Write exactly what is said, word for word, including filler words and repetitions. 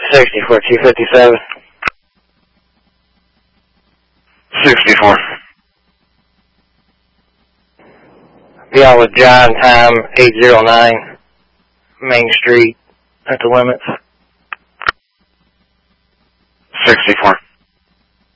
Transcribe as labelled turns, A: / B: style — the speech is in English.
A: sixty-four, two fifty-seven.
B: sixty-four.
A: Be out with John, time eight oh nine, Main Street, at the limits.
B: sixty-four.